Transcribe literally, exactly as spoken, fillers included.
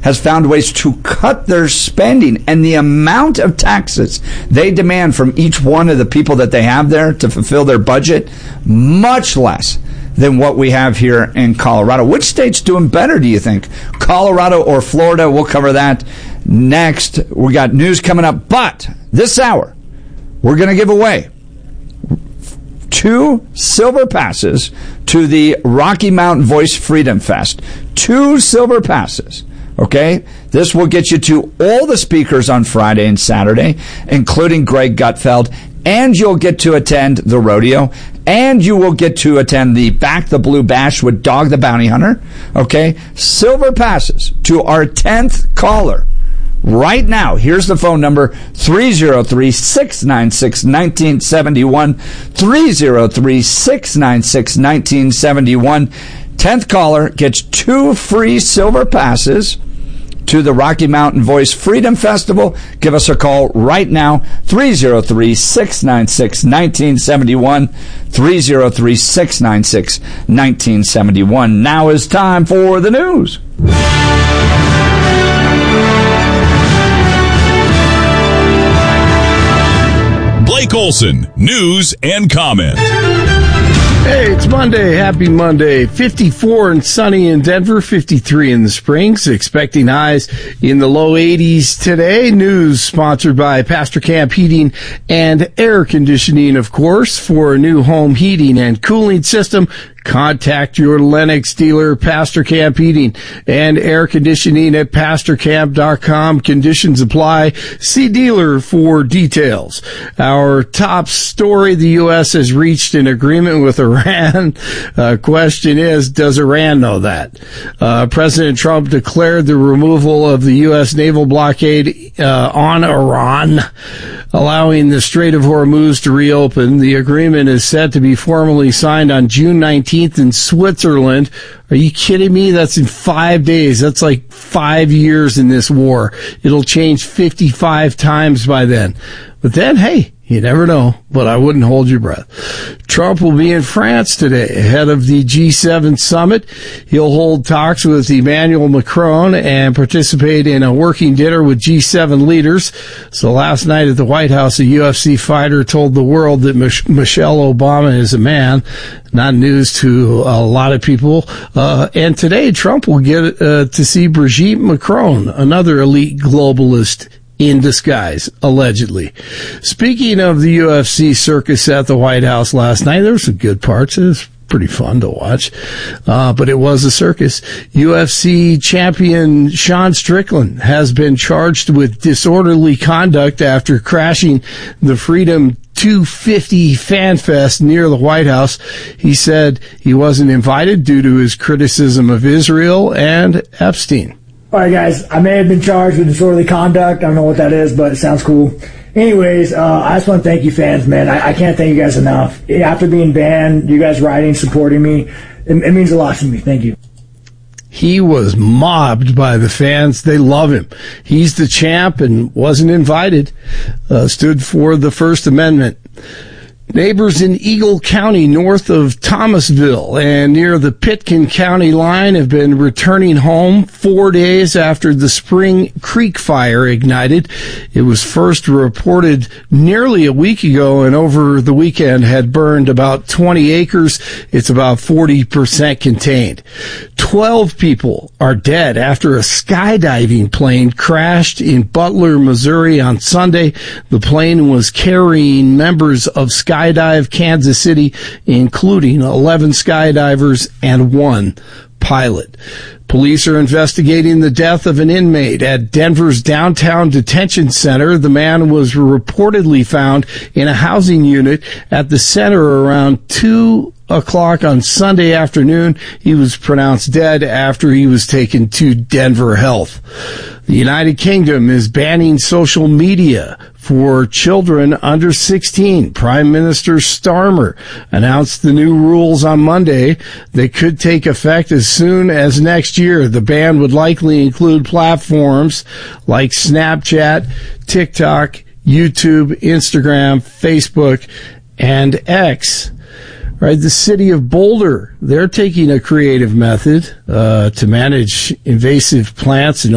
has found ways to cut their spending, and the amount of taxes they demand from each one of the people that they have there to fulfill their budget, much less than what we have here in Colorado. Which state's doing better, do you think? Colorado or Florida? We'll cover that next. We got news coming up, but this hour, we're going to give away two silver passes to the Rocky Mountain Voice Freedom Fest. Two silver passes. Okay? This will get you to all the speakers on Friday and Saturday, including Greg Gutfeld, and you'll get to attend the rodeo, and you will get to attend the Back the Blue Bash with Dog the Bounty Hunter. Okay? Silver passes to our tenth caller. Right now, here's the phone number, three oh three, six nine six, one nine seven one, three oh three, six nine six, one nine seven one. tenth caller gets two free silver passes to the Rocky Mountain Voice Freedom Festival. Give us a call right now, three oh three, six nine six, one nine seven one, three oh three, six nine six, one nine seven one. Now is time for the news. Blake Olson, news and comment. Hey, it's Monday. Happy Monday. fifty-four and sunny in Denver, fifty-three in the Springs. Expecting highs in the low eighties today. News sponsored by Pastor Camp Heating and Air Conditioning, of course. For a new home heating and cooling system, contact your Lennox dealer, Pastor Camp Heating and Air Conditioning at pastor camp dot com. Conditions apply. See dealer for details. Our top story, the U S has reached an agreement with Iran. Uh, question is, does Iran know that? Uh, President Trump declared the removal of the U S naval blockade uh, on Iran, allowing the Strait of Hormuz to reopen. The agreement is set to be formally signed on June nineteenth in Switzerland. Are you kidding me? That's in five days. That's like five years in this war. It'll change fifty-five times by then. But then, hey, you never know, but I wouldn't hold your breath. Trump will be in France today ahead of the G seven summit. He'll hold talks with Emmanuel Macron and participate in a working dinner with G seven leaders. So last night at the White House, a U F C fighter told the world that Mich- Michelle Obama is a man. Not news to a lot of people. Uh, and today, Trump will get uh, to see Brigitte Macron, another elite globalist in disguise, allegedly. Speaking of the U F C circus at the White House last night, there were some good parts. It was pretty fun to watch, uh, but it was a circus. U F C champion Sean Strickland has been charged with disorderly conduct after crashing the Freedom two fifty Fan Fest near the White House. He said he wasn't invited due to his criticism of Israel and Epstein. All right, guys, I may have been charged with disorderly conduct. I don't know what that is, but it sounds cool. Anyways, uh, I just want to thank you fans, man. I, I can't thank you guys enough. After being banned, you guys writing, supporting me, it, it means a lot to me. Thank you. He was mobbed by the fans. They love him. He's the champ and wasn't invited. Uh, stood for the First Amendment. Neighbors in Eagle County, north of Thomasville and near the Pitkin County line, have been returning home four days after the Spring Creek fire ignited. It was first reported nearly a week ago and over the weekend had burned about twenty acres. It's about forty percent contained. Twelve people are dead after a skydiving plane crashed in Butler, Missouri on Sunday. The plane was carrying members of Sky Skydive Kansas City, including eleven skydivers and one pilot. Police are investigating the death of an inmate at Denver's downtown detention center. The man was reportedly found in a housing unit at the center around two o'clock on Sunday afternoon. He was pronounced dead after he was taken to Denver Health. The United Kingdom is banning social media for children under sixteen. Prime Minister Starmer announced the new rules on Monday that could take effect as soon as next year. The ban would likely include platforms like Snapchat, TikTok, YouTube, Instagram, Facebook, and X. Right, the city of Boulder, they're taking a creative method uh, to manage invasive plants and